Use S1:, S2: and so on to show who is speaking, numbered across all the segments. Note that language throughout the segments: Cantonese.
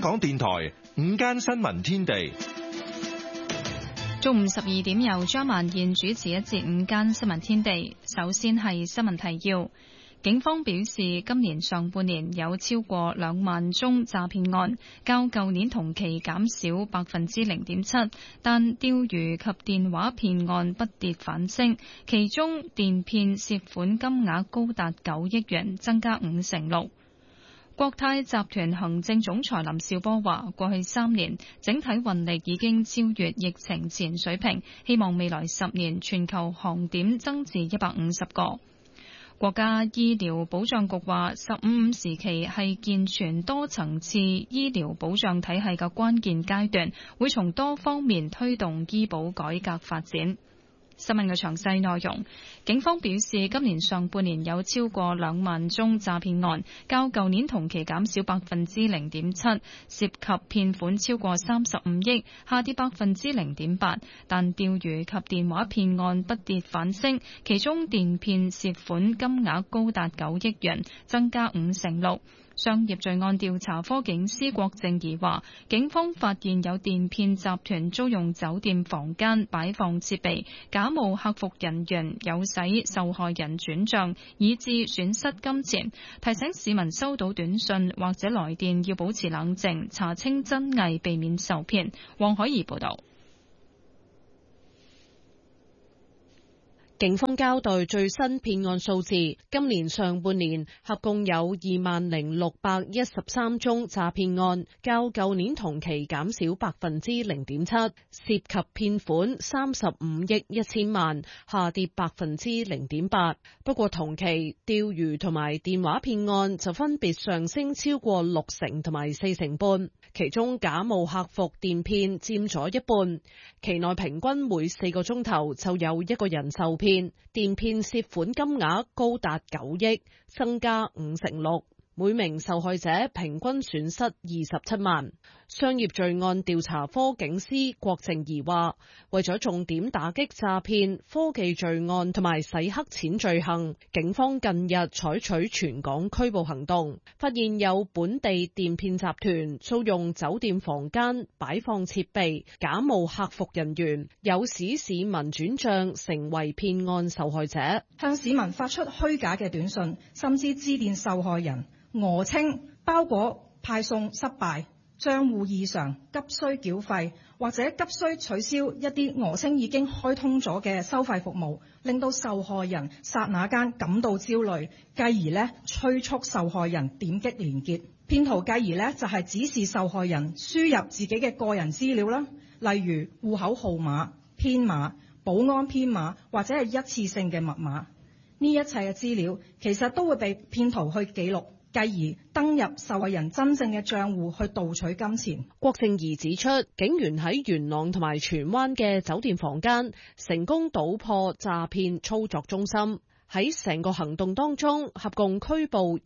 S1: 港電台午間新聞天地，
S2: 中午12點由張曼燕主持一節午間新聞天地。首先係新聞提要。警方表示，今年上半年有超過2萬宗詐騙案，較舊年同期減少 0.7%， 但釣魚及電話騙案不跌反升，其中電騙涉款金額高達9億元，增加56%。國泰集團行政總裁林紹波話，過去3年整體運力已經超越疫情前水平，希望未來10年全球航點增至150個。國家醫療保障局話，15時期係健全多層次醫療保障體系嘅關鍵階段，會從多方面推動醫保改革發展。新聞嘅詳細內容，警方表示，今年上半年有超過2萬宗詐騙案，較舊年同期減少 0.7%， 涉及騙款超過35億，下跌 0.8%， 但釣魚及電話騙案不跌反升，其中電騙涉款金額高達9億元，增加56%。商業罪案調查科警司郭正儀話，警方發現有電騙集團租用酒店房間擺放設備，假冒客服人員，誘使受害人轉賬，以致損失金錢。提醒市民收到短信或者來電要保持冷靜，查清真偽，避免受騙。黃海怡報道。
S3: 警方交代最新騙案數字，今年上半年合共有20,613宗詐騙案，較舊年同期減少 0.7%， 涉及騙款35億1000萬，下跌 0.8%。不過同期釣魚同埋電話騙案就分別上升超過60%同埋40%半，其中假冒客服電騙佔咗一半，期內平均每4個鐘頭就有一個人受騙。電騙涉款金額高達9億，增加56%，每名受害者平均損失27萬。商業罪案調查科警司郭正儀話，為咗重點打擊詐騙、科技罪案同埋洗黑錢罪行，警方近日採取全港拘捕行動，發現有本地電騙集團租用酒店房間擺放設備，假冒客服人員，誘使市民轉賬成為騙案受害者，
S4: 向市民發出虛假嘅短信，甚至致電受害人，訛稱包裹派送失敗、賬戶異常、急需繳費，或者急需取消一啲訛稱已經開通咗嘅收費服務，令到受害人剎那間感到焦慮，繼而催促受害人點擊連結。騙徒繼而就係指示受害人輸入自己嘅個人資料啦，例如戶口號碼、編碼、保安編碼或者係一次性嘅密碼。呢一切嘅資料其實都會被騙徒去記錄，繼而登入受害人真正嘅賬戶去盜取金錢。
S3: 郭正儀指出，警員喺元朗同埋荃灣嘅酒店房間成功搗破詐騙操作中心。喺成個行動當中，合共拘捕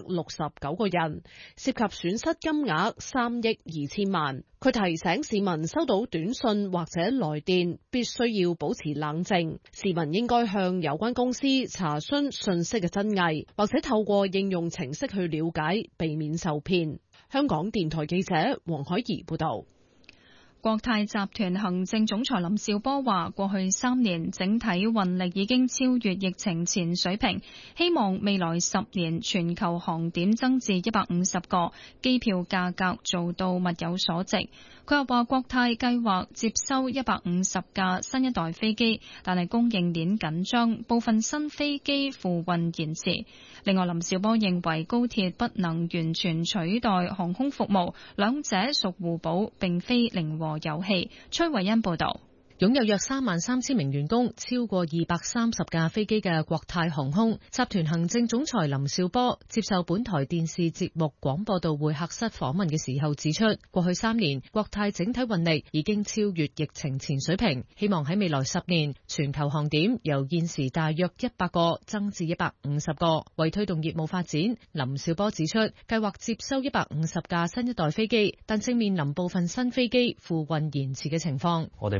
S3: 269個人，涉及損失金額3億2000萬。佢提醒市民收到短信或者來電，必須要保持冷靜。市民應該向有關公司查詢信息嘅真偽，或者透過應用程式去了解，避免受騙。香港電台記者黃海怡報道。
S2: 國泰集團行政總裁林紹波話，過去3年整體運力已經超越疫情前水平，希望未來10年全球航點增至150個，機票價格做到物有所值。佢又話，國泰計劃接收150架新一代飛機，但係供應鏈緊張，部分新飛機付運延遲。另外，林紹波認為高鐵不能完全取代航空服務，兩者屬互補，並非零和遊戲。崔慧欣報道。
S5: 擁有約33000名員工、超過230架飛機嘅國泰航空集團行政總裁林紹波接受本台電視節目廣播道會客室訪問嘅時候指出，過去3年國泰整體運力已經超越疫情前水平，希望喺未來10年全球航點由現時大約100個增至150個。為推動業務發展，林紹波指出，計劃接收150架新一代飛機，但正面臨部分新飛機付運延遲嘅情況。
S6: 我哋未來10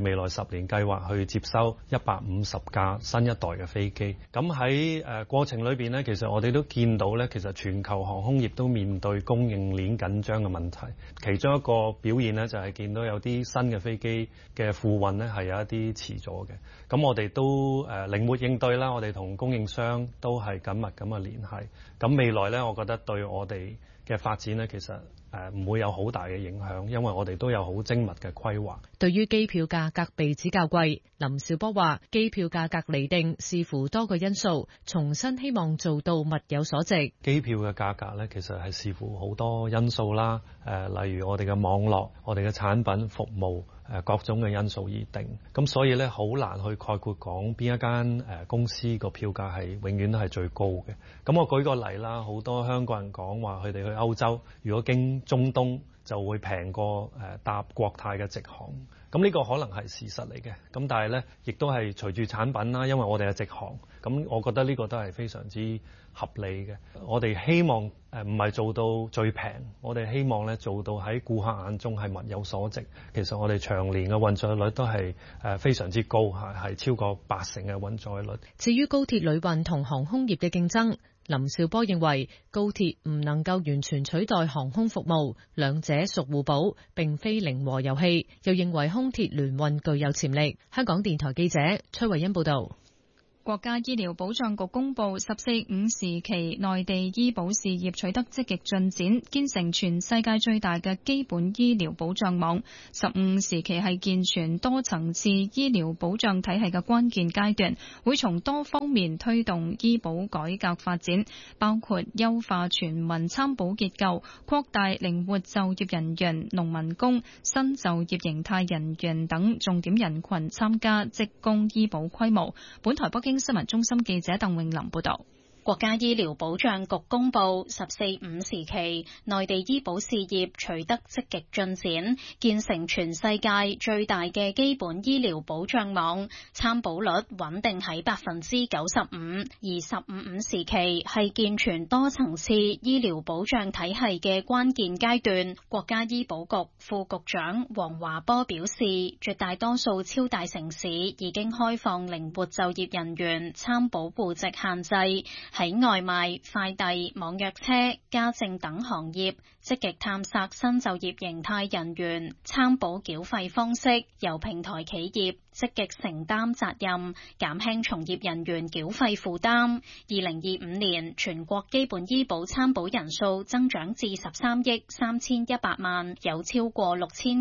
S6: 年計劃去接收150架新一代嘅飛機。咁喺過程裏邊呢，其實我哋都見到呢，其實全球航空業都面對供應鏈緊張嘅問題。其中一個表現呢，就係見到有啲新嘅飛機嘅付運呢係有一啲遲咗嘅。咁我哋都靈活應對啦，我哋同供應商都係緊密咁嘅聯繫。咁未來呢，我覺得對我哋嘅發展呢，其實唔會有好大嘅影響，因為我哋都有好精密嘅規劃。
S5: 對於機票價格被指較貴，林紹波話：機票價格釐定視乎多個因素，重新希望做到物有所值。
S6: 機票嘅價格呢，其實係視乎好多因素啦，例如我哋嘅網絡、我哋嘅產品服務。各種嘅因素而定，咁所以咧好難去概括講邊一間公司個票價係永遠都係最高嘅。咁我舉個例啦，好多香港人講話佢哋去歐洲，如果經中東就會平過搭國泰嘅直航。咁呢個可能係事實嚟嘅，咁但係咧亦都係隨住產品啦，因為我哋係直航，咁我覺得呢個都係非常之合理嘅。我哋希望唔係做到最平，我哋希望咧做到喺顧客眼中係物有所值。其實我哋長年嘅運載率都係非常之高，係超過80%嘅運載率。
S5: 至於高鐵旅運同航空業嘅競爭，林紹波認為高鐵唔能夠完全取代航空服務，兩者屬互補，並非零和遊戲。又認為空鐵聯運具有潛力。香港電台記者崔慧欣報道。
S2: 國家醫療保障局公布14、5時期內地醫保事業取得積極進展，建成全世界最大嘅基本醫療保障網。15時期係健全多層次醫療保障體系嘅關鍵階段，會從多方面推動醫保改革發展，包括優化全民參保結構、擴大靈活就業人員、農民工、新就業形態人員等重點人群參加職工醫保規模。本台北京新聞中心記者鄧詠琳報道。
S7: 國家醫療保障局公布14、5時期內地醫保事業取得積極進展，建成全世界最大嘅基本醫療保障網，參保率穩定喺95%。而15、5時期係健全多層次醫療保障體系嘅關鍵階段。國家醫保局副局長黃華波表示，絕大多數超大城市已經開放靈活就業人員參保戶籍限制。喺外賣、快遞、網約車、家政等行業，積極探索新就業形態人員參保繳費方式，由平台企業積極承擔責任，減輕從業人員繳費負擔。2025年全國基本醫保參保人數增長至13億3100萬，有超過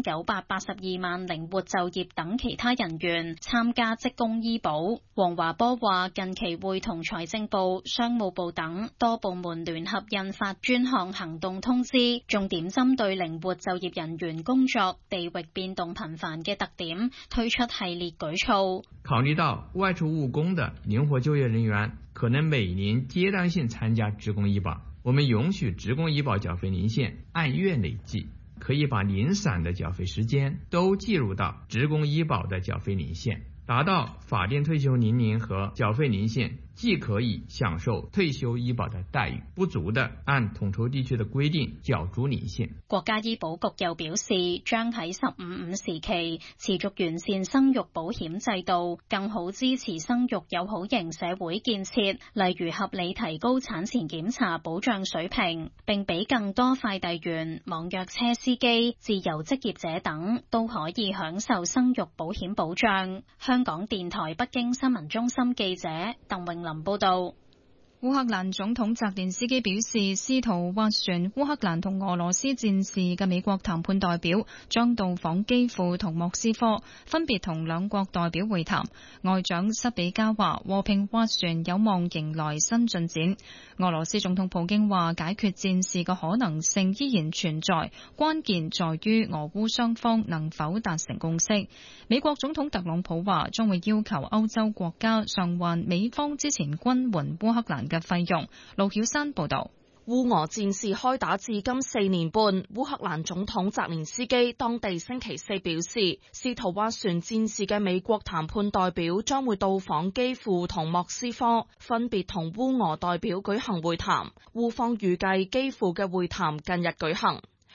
S7: 6982萬靈活就業等其他人員參加職工醫保。黃華波話：近期會同財政部、商務部等多部門聯合印發專項行動通知，重點針對靈活就業人員工作地域變動頻繁嘅特點，推出系列舉措。
S8: 考慮到外出務工的靈活就業人員可能每年階段性參加職工醫保，我們允許職工醫保繳費年限按月累計，可以把零散的繳費時間都計入到職工醫保的繳費年限，達到法定退休年齡和繳費年限既可以享受退休醫保的待遇，不足的按統籌地區的規定繳足年限。
S7: 國家醫保局又表示，將喺15、5時期持續完善生育保險制度，更好支持生育友好型社會建設，例如合理提高產前檢查保障水平，並俾更多快遞員、網約車司機、自由職業者等都可以享受生育保險保障。香港電台北京新聞中心記者鄧詠琳報道。
S2: 烏克蘭總統澤連斯基表示，試圖斡旋烏克蘭同俄羅斯戰事嘅美國談判代表將到訪基輔同莫斯科，分別同兩國代表會談。外長塞比加話，和平斡旋有望迎來新進展。俄羅斯總統普京話，解決戰事嘅可能性依然存在，關鍵在於俄烏雙方能否達成共識。美國總統特朗普話，將會要求歐洲國家償還美方之前軍援烏克蘭嘅費用。盧曉山報道。
S9: 烏俄戰事開打至今4年半，烏克蘭總統澤連斯基當地星期四表示，試圖斡旋戰事嘅美國談判代表將會到訪基輔同莫斯科，分別同烏俄代表舉行會談。烏方預計基輔嘅會談近日舉行。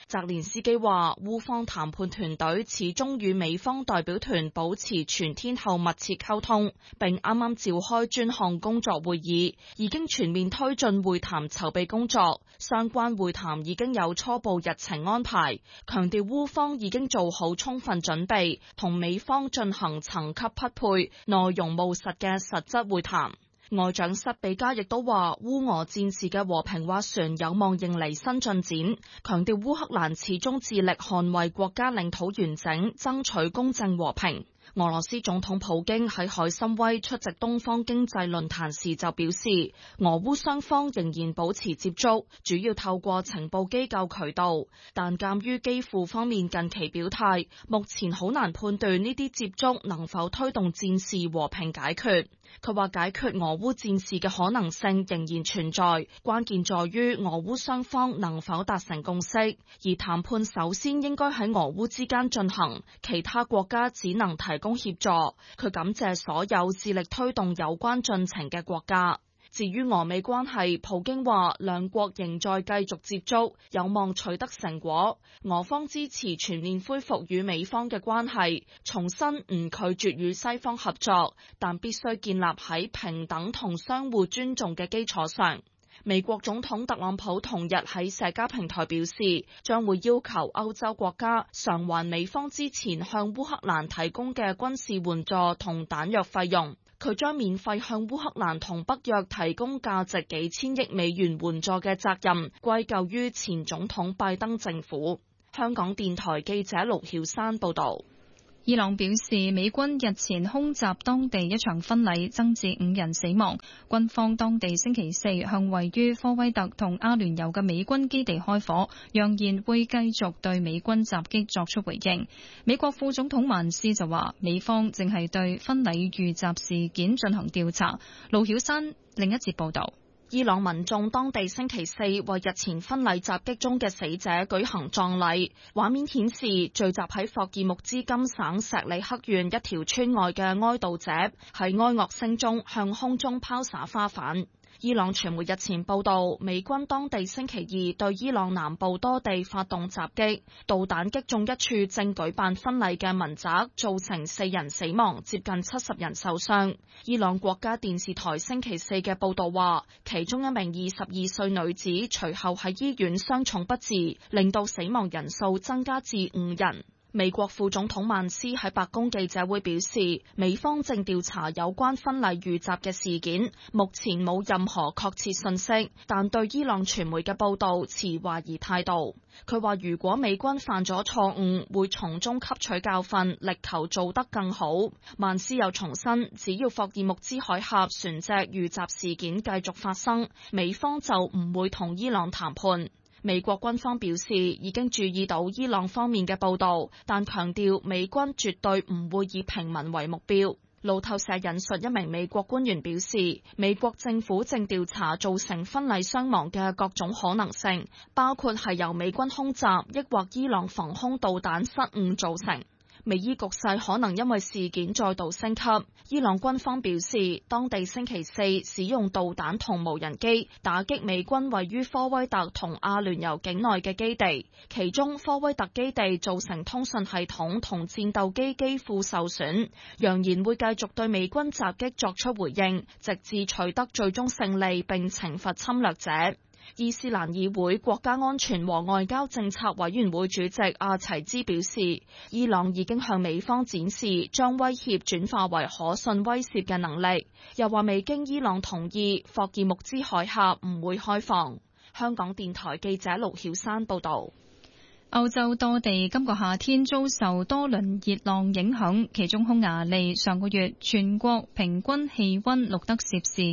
S9: 澤連斯基話，烏方談判團隊始終與美方代表團保持全天候密切溝通，並啱啱召開專項工作會議，已經全面推進會談籌備工作。相關會談已經有初步日程安排，強調烏方已經做好充分準備，同美方進行層級匹配、內容務實嘅實質會談。外長塞比加亦都話，烏俄戰事嘅和平斡旋有望迎嚟新進展，強調烏克蘭始終致力捍衛國家領土完整，爭取公正和平。俄羅斯總統普京喺海參崴出席東方經濟論壇時就表示，俄烏雙方仍然保持接觸，主要透過情報機構渠道，但鑑於基輔方面近期表態，目前好難判斷呢啲接觸能否推動戰事和平解決。佢話解決俄烏戰事嘅可能性仍然存在，關鍵在於俄烏雙方能否達成共識，而談判首先應該喺俄烏之間進行，其他國家只能提供協助。佢感謝所有致力推動有關進程嘅國家。至於俄美關係，普京話兩國仍在繼續接觸，有望取得成果。俄方支持全面恢復與美方嘅關係，重申唔拒絕與西方合作，但必須建立喺平等同相互尊重嘅基礎上。美國總統特朗普同日喺社交平台表示，將會要求歐洲國家償還美方之前向烏克蘭提供嘅軍事援助同彈藥費用。佢將免費向烏克蘭同北約提供價值幾千億美元援助嘅責任歸咎於前總統拜登政府。香港電台記者盧曉珊報道。
S2: 伊朗表示，美軍日前空襲當地一場婚禮，增至5人死亡。軍方當地星期四向位於科威特同阿聯酋嘅美軍基地開火，揚言會繼續對美軍襲擊作出回應。美國副總統曼斯就話，美方正係對婚禮遇襲事件進行調查。盧曉珊另一節報道。
S9: 伊朗民眾當地星期四為日前婚禮襲擊中嘅死者舉行葬禮，畫面顯示聚集喺霍爾木茲金省錫里克縣一條村外嘅哀悼者喺哀樂聲中向空中拋灑花瓣。伊朗傳媒日前報道，美軍當地星期二對伊朗南部多地發動襲擊，導彈擊中一處正舉辦婚禮嘅民宅，造成4人死亡，接近70人受傷。伊朗國家電視台星期四嘅報道話，其中一名22歲女子隨後喺醫院傷重不治，令到死亡人數增加至5人。美國副總統曼斯喺白宮記者會表示，美方正調查有關婚禮遇襲嘅事件，目前冇任何確切信息，但對伊朗傳媒嘅報道持懷疑態度。佢話如果美軍犯咗錯誤，會從中吸取教訓，力求做得更好。曼斯又重申，只要霍爾木茲海峽船隻遇襲事件繼續發生，美方就唔會同伊朗談判。美國軍方表示已經注意到伊朗方面嘅報導，但強調美軍絕對唔會以平民為目標。路透社引述一名美國官員表示，美國政府正調查造成婚禮傷亡嘅各種可能性，包括係由美軍空襲，抑或伊朗防空導彈失誤造成。美伊局勢可能因為事件再度升級。伊朗軍方表示，當地星期四使用導彈同無人機打擊美軍位於科威特同阿聯酋境內嘅基地，其中科威特基地造成通訊系統同戰鬥機機庫受損，揚言會繼續對美軍襲擊作出回應，直至取得最終勝利並懲罰侵略者。伊斯蘭議會國家安全和外交政策委員會主席阿齊茲表示，伊朗已經向美方展示將威脅轉化為可信威懾嘅能力，又話未經伊朗同意，霍爾木茲海峽唔會開放。香港電台記者盧曉珊報道。
S2: 歐洲多地今個夏天遭受多輪熱浪影響，其中匈牙利上個月全國平均氣溫錄得攝氏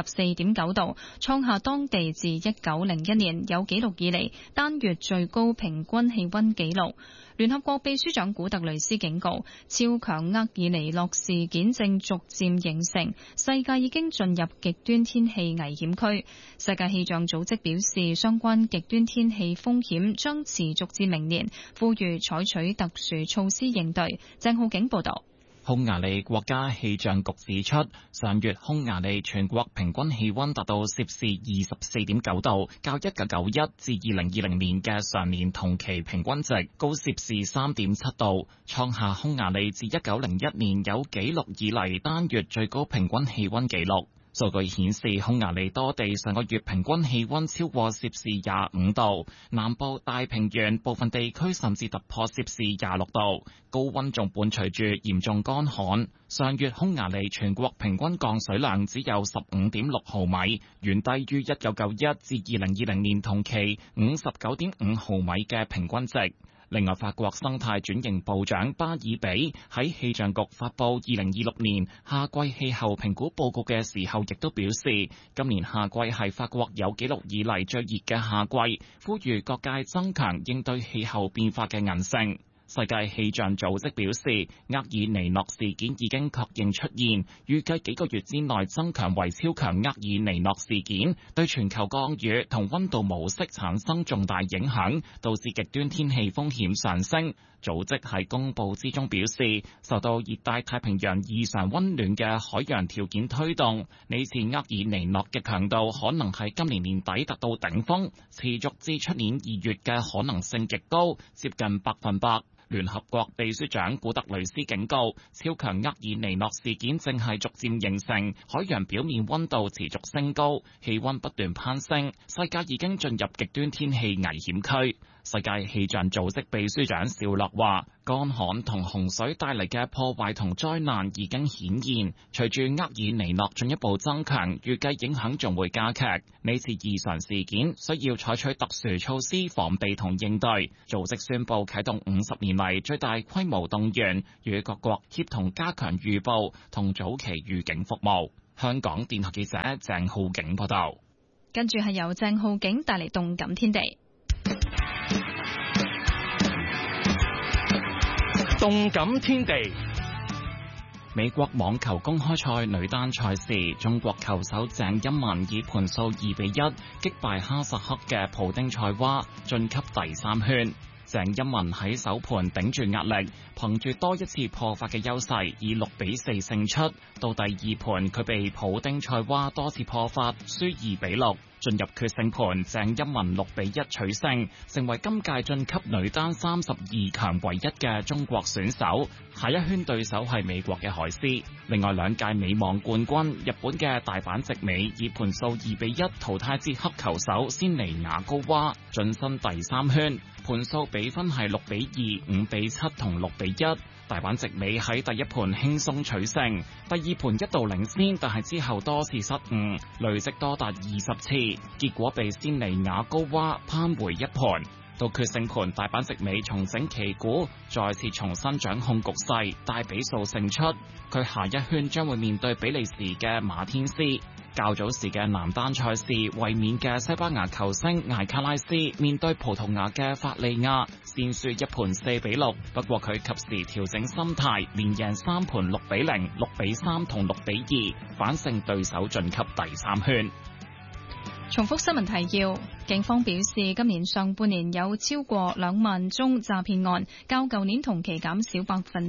S2: 24.9度，創下當地自1901年有紀錄以嚟單月最高平均氣溫紀錄。聯合國秘書長古特雷斯警告，超強厄爾尼諾事件正逐漸形成，世界已經進入極端天氣危險區。世界氣象組織表示，相關極端天氣風險將持續至明年，呼籲採取特殊措施應對。鄭浩景報道。
S10: 匈牙利國家氣象局指出，上月匈牙利全國平均氣溫達到攝氏24.9度，較1991至2020年嘅上年同期平均值高攝氏3.7度，創下匈牙利自1901年有紀錄以嚟單月最高平均氣溫紀錄。數據顯示，匈牙利多地上個月平均氣溫超過攝氏25度，南部大平原部分地區甚至突破攝氏26度，高溫仲伴隨住嚴重乾旱。上月匈牙利全國平均降水量只有15.6毫米，遠低於1991至2020年同期59.5毫米嘅平均值。另外，法國生態轉型部長巴爾比喺氣象局發布2026年夏季氣候評估報告嘅時候，亦都表示，今年夏季係法國有紀錄以嚟最熱嘅夏季，呼籲各界增強應對氣候變化嘅韌性。世界氣象組織表示，厄爾尼諾事件已經確認出現，預計幾個月之內增強為超強厄爾尼諾事件，對全球降雨同溫度模式產生重大影響，導致極端天氣風險上升。組織喺公佈之中表示，受到熱帶太平洋異常溫暖嘅海洋條件推動，呢次厄爾尼諾嘅強度可能喺今年年底達到頂峰，持續至出年2月嘅可能性極高，接近100%。聯合國秘書長古特雷斯警告，超強厄爾尼諾事件正係逐漸形成，海洋表面溫度持續升高，氣溫不斷攀升，世界已經進入極端天氣危險區。世界氣象組織秘書長紹洛話，乾旱同洪水帶嚟嘅破壞同災難已經顯現，隨住厄爾尼諾進一步增強，預計影響仲會加劇。呢次異常事件需要採取特殊措施防備同應對。組織宣布啟動50年嚟最大規模動員，與各國協同加強預報同早期預警服務。香港電台記者鄭浩景報道。
S2: 跟住係由鄭浩景帶嚟動感天地。
S1: 動感天地，
S10: 美國網球公開賽女單賽事，中國球手鄭欽文以盤數2-1擊敗哈薩克嘅普丁塞娃，晉級第3圈。鄭欽文喺首盤頂住壓力，憑住多一次破發嘅優勢，以6-4勝出。到第二盤，佢被普丁塞娃多次破發，輸2-6。進入決勝盤，鄭欽文6-1取勝，成為今屆晉級女單32強唯一嘅中國選手。下一圈對手係美國嘅海斯。另外兩屆美網冠軍日本嘅大阪直美以盤數2-1淘汰捷克球手先尼亞高娃，晉身第3圈。盤數比分係6-2、5-7同6-1。大阪直美喺第一盤輕鬆取勝，第二盤一度領先，但係之後多次失誤，累積多達20次，結果被先尼亞高娃扳回一盤。到決勝盤，大阪直美重整旗鼓，再次重新掌控局勢，大比數勝出。佢下一圈將會面對比利時嘅馬天斯。較早時嘅男單賽事，衛冕嘅西班牙球星艾卡拉斯面對葡萄牙嘅法利亞，先輸一盤4-6。不過佢及時調整心態，連贏3盤6-0、6-3同6-2，反勝對手晉級第3圈。
S2: 重複新聞提要，警方表示今年上半年有超過2萬宗詐騙案，較舊年同期減少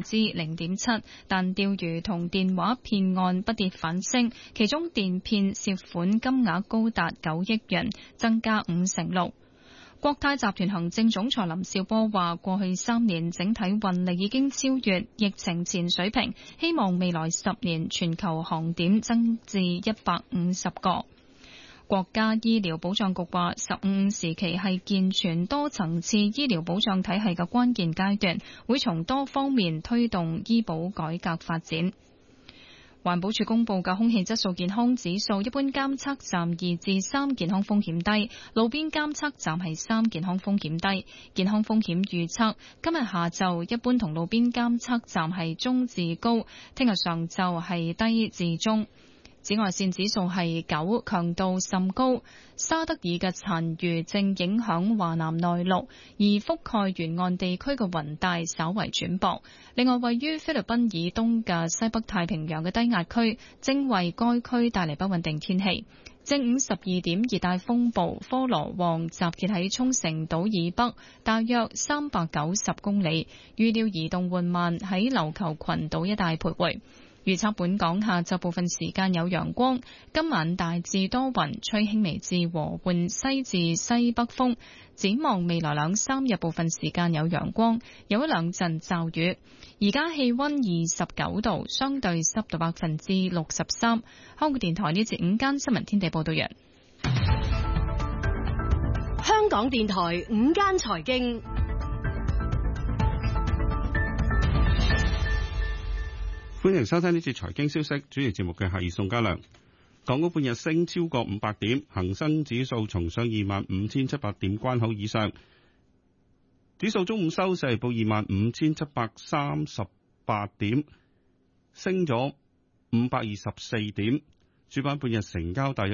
S2: 0.7%，但釣魚同電話騙案不跌反升，其中電騙涉款金額高達9億元，增加56%。國泰集團行政總裁林紹波話，過去3年整體運力已經超越疫情前水平，希望未來10年全球航點增至150個。國家醫療保障局話，15時期係健全多層次醫療保障體系嘅關鍵階段，會從多方面推動醫保改革發展。環保署公布嘅空氣質素健康指數，一般監測站2至3健康風險低，路邊監測站係3健康風險低。健康風險預測今日下晝一般同路邊監測站係中至高，聽日上晝係低至中。 紫外線指數係9，強度甚高。沙德爾嘅殘餘正影響華南內陸，而覆蓋沿岸地區嘅雲帶稍為轉薄。另外，位於菲律賓以東嘅西北太平洋嘅低壓區正為該區帶嚟不穩定天氣。正午12點，熱帶風暴科羅旺集結喺沖繩島以北大約390公里，預料移動緩慢喺琉球群島一帶徘徊。預測本港下晝部分時間有陽光，今晚大致多雲，吹輕微至和緩西至西北風。展望未來2-3日，部分時間有陽光，有一兩陣驟雨。而家氣溫29度，相對濕度63%。香港電台呢節午間新聞天地報道完。
S11: 香港電台午間財經。
S12: 歡迎收聽呢節財經消息，主持節目嘅係宋家良。港股半日升超過500點，恒生指數重上25,700點關口以上。指數中午收市報25,738點，升咗524點。主板半日成交大約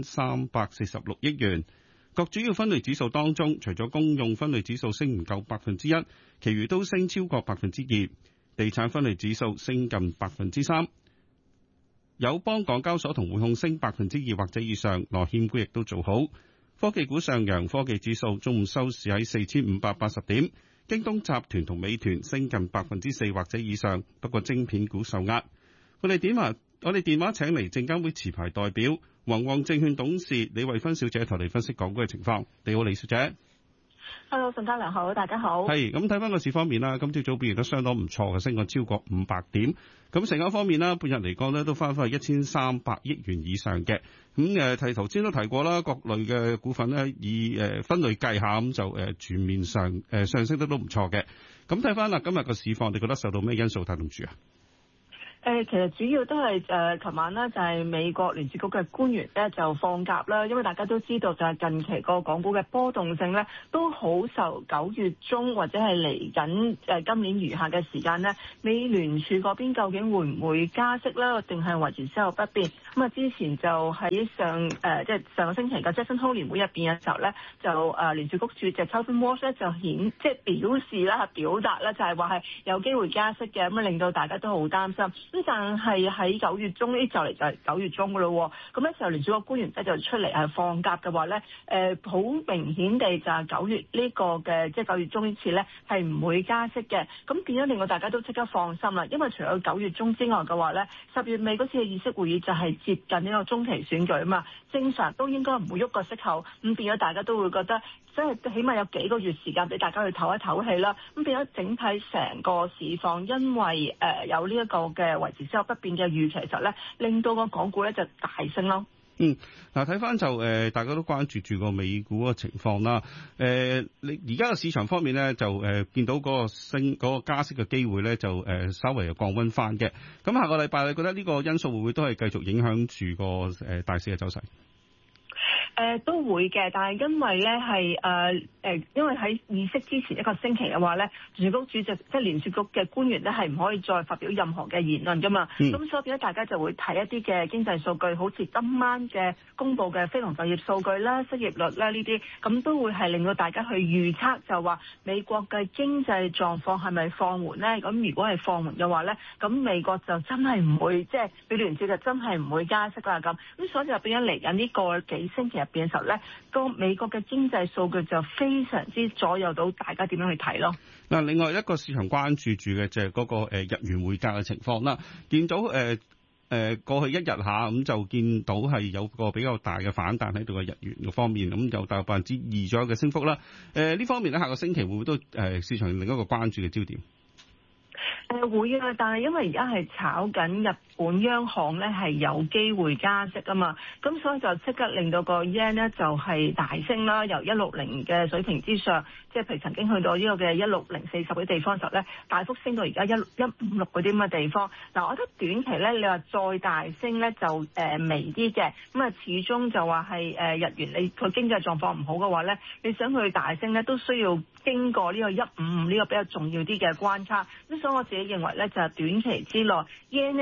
S12: 1346億元。各主要分類指數當中，除咗公用分類指數升唔夠1%，其餘都升超過2%。地產分類指數升近3%，友邦、港交所同匯控升2%或者以上，內險股亦都做好。科技股上揚，科技指數中午收市喺4,580點，京東集團同美團升近4%或者以上，不過晶片股受壓。我哋電話請嚟證監會持牌代表宏旺證券董事李慧芬小姐同你分析港股嘅情況。你好，李小姐。
S13: Hello， 宋家良好，大家好。
S12: 係咁睇翻個市方面啦，今朝早表現都相當唔錯嘅，升過超過500點。咁成交方面啦，半日嚟講呢都翻返去1300億元以上嘅。咁頭先都提過啦，各類嘅股份呢，以分類計下，咁就全面上升得都唔錯嘅。咁睇翻啦，今日個市況，你覺得受到咩因素帶動住啊？
S13: 其實主要都係琴晚呢，就係美國聯儲局嘅官員咧就放鴿啦，因為大家都知道就係近期個港股嘅波動性咧都好受9月中或者係嚟緊今年餘下嘅時間呢，美聯儲嗰邊究竟會唔會加息咧，定係維持息口不變？咁啊之前就喺上個星期嘅 Jackson Hole 年會入邊嘅時候咧，就聯儲局主席 Calvin Walsh 咧就表示啦表達啦，就係話係有機會加息嘅，咁啊令到大家都好擔心。咁但係喺9月中呢，就嚟就係9月中噶咯，咁咧時候聯儲局官員咧就出嚟係放鴿嘅話咧，好明顯地就係9月呢個嘅即係9月中呢次咧係唔會加息嘅，咁變咗令到大家都即刻放心啦。因為除咗9月中之外嘅話咧，10月尾嗰次嘅議息會議就係接近呢個中期選舉啊嘛，正常都應該唔會喐個息口，咁變咗大家都會覺得即係起碼有幾個月時間俾大家去唞一唞氣啦。咁變咗整體成個市況，因為有呢一個嘅維持息口不變嘅預期，其實咧令到個港股咧就大升咯。
S12: 嗱睇翻就大家都關注住個美股嘅情況啦。你而家個市場方面咧就見到嗰個加息嘅機會咧就稍微降溫翻嘅。咁下個禮拜你覺得呢個因素會唔會都係繼續影響住個大市嘅走勢？
S13: 都會嘅，但係因為咧係因為喺議息之前一個星期嘅話咧，聯儲局主席即係聯儲局嘅官員咧係唔可以再發表任何嘅言論噶嘛。咁所以變咗大家就會睇一啲嘅經濟數據，好似今晚嘅公布嘅非農就業數據啦、失業率啦呢啲，咁都會係令到大家去預測，就話美國嘅經濟狀況係咪放緩咧？咁如果係放緩嘅話咧，咁美國就真係唔會即係美聯儲就真係唔會加息啦咁。咁所以就變咗嚟緊呢個幾星期入邊嘅時候咧，個美國嘅經濟數據就非常之左右到大家點樣去睇咯。
S12: 嗱，另外一個市場關注住嘅就係嗰個日元匯價嘅情況啦。見到過去一日下咁就見到係有個比較大嘅反彈喺度嘅日元嘅方面，咁有大約2%左右嘅升幅啦。呢方面咧，下個星期會唔會都市場另一個關注嘅焦點？
S13: 會啊，但係因為而家係炒緊日本央行咧係有機會加息啊嘛，咁所以就即刻令到個 yen 咧就係大升啦，由160嘅水平之上，即係譬如曾經去到呢個嘅16040嘅地方時候咧，大幅升到而家156嗰啲咁嘅地方。嗱，我覺得短期咧，你話再大升咧就微啲嘅，咁啊始終就話係日元你佢經濟狀況唔好嘅話咧，你想去大升咧都需要經過呢個155呢個比較重要啲嘅關卡。咁所以我自己認為咧就係短期之內 yen 咧應該就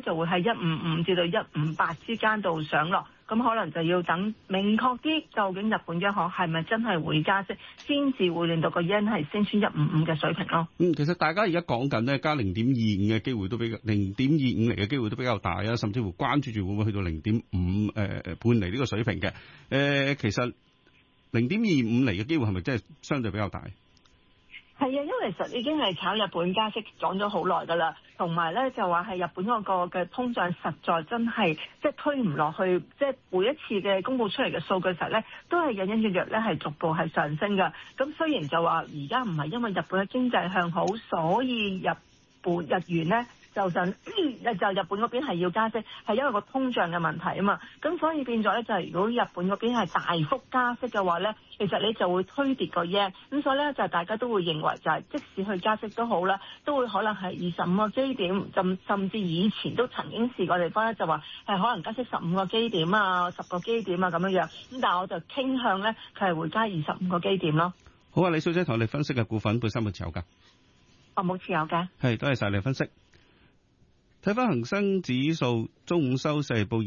S13: 就會喺155至到158之間度上落。咁可能就要等明確啲，究竟日本央行係咪真係會加息，先至會令到個 yen 係升穿155嘅水平咯。
S12: 其實大家而家講緊呢，加0.25嘅機會都比較0.25厘嘅機會都比較大啊，甚至乎關注住會唔會去到0.5半厘呢個水平嘅。其實0.25厘嘅機會係咪真係相對比較大？
S13: 係啊，因為其實已經係炒日本加息講咗好耐㗎啦，同埋咧就話係日本嗰個嘅通脹實在真係即係推唔落去，即係每一次嘅公佈出嚟嘅數據時候咧，都係隱隱約約咧係逐步係上升㗎。咁雖然就話而家唔係因為日本嘅經濟向好，所以日元咧就日本嗰邊係要加息，係因為個通脹嘅問題啊嘛。咁所以變咗咧就係如果日本嗰邊係大幅加息嘅話咧，其實你就會推跌個 yen。咁所以咧就大家都會認為就係即使去加息都好啦，都會可能係25個基點，甚至以前都曾經試過地方咧就話係可能加息15個基點啊、10個基點啊咁樣樣。咁但係我就傾向咧佢係會加25個基點咯。
S12: 好啊，李小姐同我哋分析嘅股份本身有冇持有㗎？
S13: 我冇持有嘅。係，
S12: 多謝晒你分析。睇翻恒生指數，中午收市報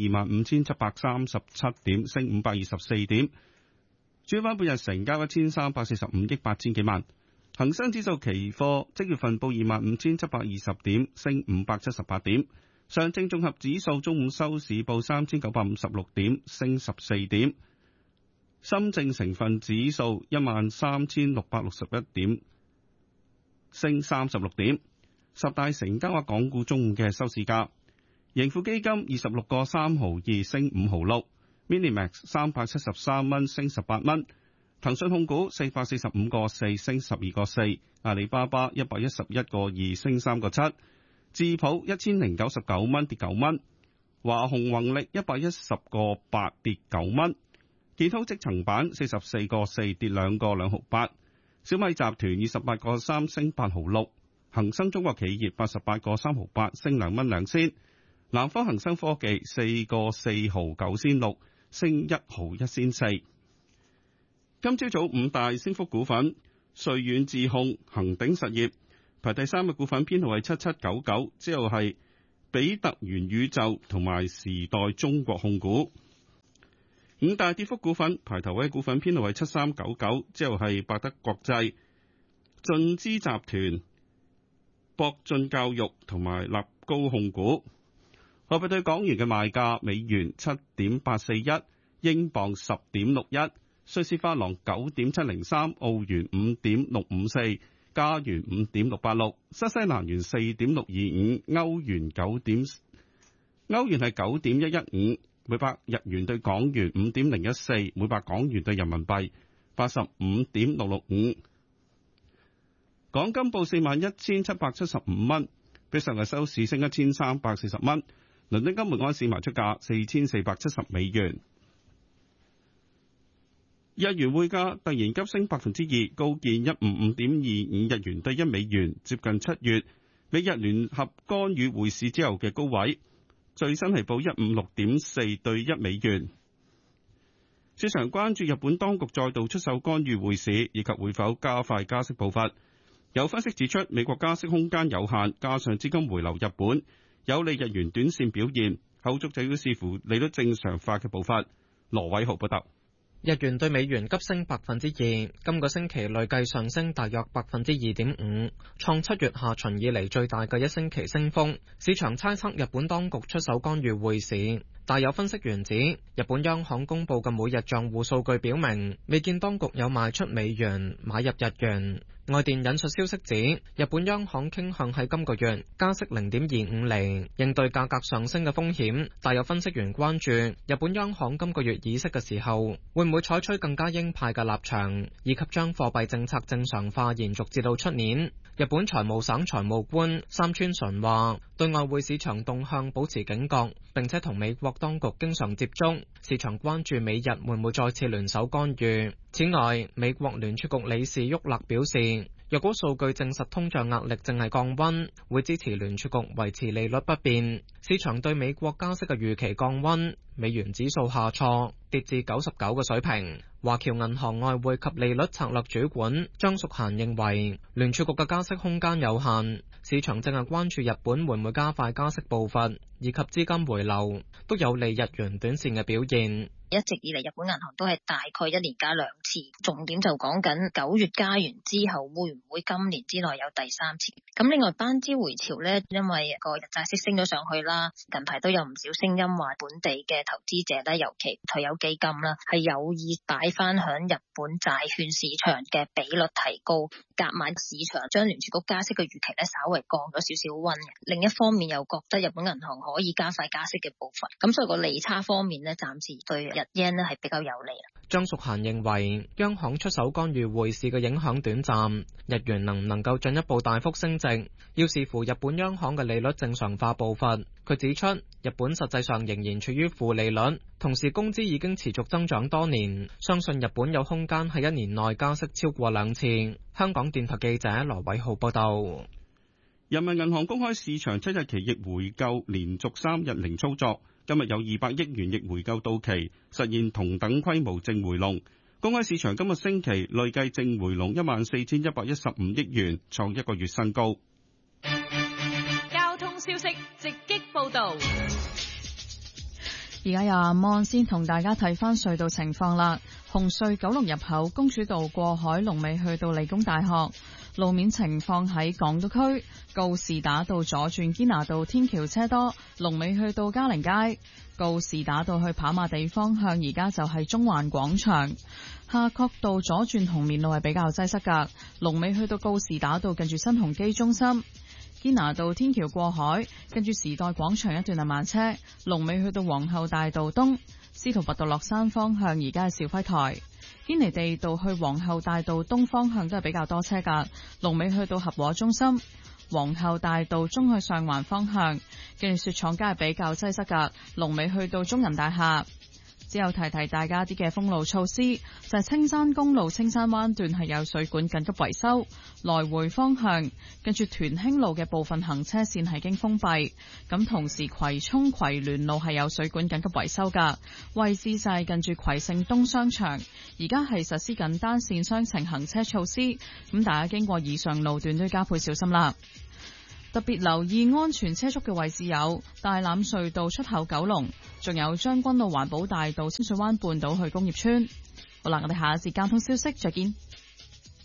S12: 25,737點，升524點。主板半日成交1345億8千幾萬。恒生指數期貨即月份報25,720點，升578點。上證綜合指數中午收市報3,956點，升14點。深證成分指數13,661點，升36點。十大成交額港股中午嘅收市價，盈富基金26個3毫2升5毫6 ，Minimax 373蚊升18蚊，騰訊控股445個4升12個4，阿里巴巴111個2升3個7，智普1099蚊跌9蚊，華虹宏力110個8跌9蚊，建滔積層板44個4跌2個2毫8，小米集團28個3升8毫6。恒生中國企業88個3毫8升2蚊2仙，南方恒生科技4個4毫9仙6升1毫1仙4。今朝早五大升幅股份：瑞遠智控、恒鼎實業。排第三嘅股份編號係7799，之後係比特元宇宙同埋時代中國控股。五大跌幅股份排頭位股份編號係7399，之後係百德國際、進資集團、博進教育同埋立高控股。貨幣對港元嘅賣價：美元7.841，英鎊10.61，瑞士法郎9.703，澳元5.654，加元5.686，新西蘭元4.625，歐元係9.115，每百日元對港元5.014，每百港元對人民幣85.665。港金報41,775蚊，比上日收市升1,340蚊。倫敦金每盎司賣出價4,470美元。日元匯價突然急升2%，高見155.25日元對1美元，接近7月美日聯合干預匯市之後嘅高位。最新係報156.4對1美元。市場關注日本當局再度出手干預匯市，以及會否加快加息步伐。有分析指出，美國加息空間有限，加上資金回流日本，有利日元短線表現，後續就要視乎利率正常化嘅步伐。羅偉豪報道。
S14: 日元對美元急升2%，今個星期累計上升大約2.5%，創7月下旬以嚟最大嘅一星期升幅。市場猜測日本當局出手干預匯市，但有分析員指，日本央行公布嘅每日帳戶數據表明，未見當局有賣出美元，買入日元。外電引述消息指，日本央行傾向喺今個月加息0.25厘，應對價格上升嘅風險。但有分析員關注，日本央行今個月議息嘅時候，會唔會採取更加鷹派嘅立場，以及將貨幣政策正常化延續至到出年。日本財務省財務官三村淳話，對外匯市場動向保持警覺，並且同美國當局經常接觸。市場關注美日會唔會再次聯手干預。此外，美國聯儲局理事沃勒表示， 若果數據證實通脹壓力正係降溫，會支持聯儲局維持利率不變。市場對美國加息嘅預期降溫，美元指數下挫，跌至99嘅水平。華僑銀行外匯及利率策略主管張淑嫻認為，聯儲局嘅加息空間有限，市場正係關注日本會唔會加快加息步伐，以及資金回流，都有利日元短線嘅表現。
S15: 一直以嚟日本銀行都係大概一年加2次，重點就講緊9月加完之後會唔會今年之內有第3次。咁另外班資回潮呢，因為個日債息升咗上去啦，近排都有唔少聲音話本地嘅投資者咧，尤其退休基金啦，係有意擺翻響日本債券市場嘅比率提高，夾埋市場將聯儲局加息嘅預期咧稍微降咗少少溫。另一方面又覺得日本銀行可以加快加息嘅步伐，咁所以個利差方面呢，暫時對日元咧係比較有利。
S14: 張淑嫻認為央行出手干預匯市嘅影響短暫，日元能唔能夠進一步大幅升值，要視乎日本央行嘅利率正常化步伐。佢指出，日本實際上仍然處於負利率，同時工資已經持續增長多年，相信日本有空間喺1年內加息超過2次。香港電台記者羅偉浩報道。
S12: 人民銀行公開市場7日期逆回購連續3日零操作，今日有200億元逆回購到期，實現同等規模淨回籠。公開市場今個星期累計淨回籠14,115億元，創一個月新高。
S11: 交通消息直擊報道。
S2: 而家由阿芒先同大家睇翻隧道情況啦。紅隧九龍入口公主道過海龍尾去到理工大學，路面情況喺港島區告士打道左轉堅拿道天橋車多，龍尾去到嘉陵街。告士打道去跑馬地方向而家就係中環廣場，夏慤道左轉紅棉路係比較擠塞噶，龍尾去到告士打道近住新鴻基中心。堅拿道天橋過海，跟住時代廣場一段係慢車，龍尾去到皇后大道東。司徒拔道落山方向而家係肇輝台，堅尼地道去皇后大道東方向都係比較多車噶，龍尾去到合和中心。皇后大道中去上環方向，跟住雪廠街係比較擠塞噶，龍尾去到中銀大廈。之後提提大家啲嘅封路措施，就係青山公路青山灣段係有水管緊急維修，來回方向跟住屯興路嘅部分行車線係經封閉，咁同時葵涌葵聯路係有水管緊急維修噶，位置就係近住葵盛東商場，而家係實施緊單線雙程行車措施，咁大家經過以上路段都要加倍小心啦。特別留意安全車速嘅位置有大欖隧道出口九龍，仲有將軍澳環保大道清水灣半島去工業村。好啦，我哋下一節交通消息再見。